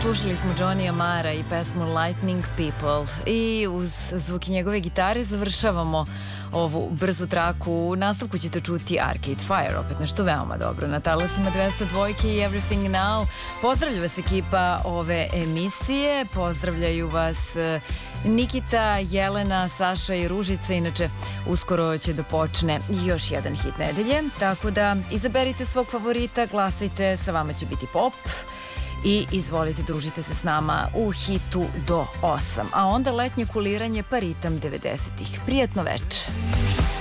Slušali smo Johnny Amara i pesmu Lightning People i uz zvuki njegove gitare završavamo ovu brzu traku. U nastavku ćete čuti Arcade Fire, opet nešto veoma dobro. Na talasima 202 i Everything Now. Pozdravlja vas ekipa ove emisije, pozdravljaju vas Nikita, Jelena, Saša i Ružica. Inače, uskoro će da počne još jedan hit nedelje, tako da izaberite svog favorita, glasajte, sa vama će biti pop. I izvolite, družite se s nama u hitu do 8. A onda letnje kuliranje pa ritam 90-ih. Prijatno veče.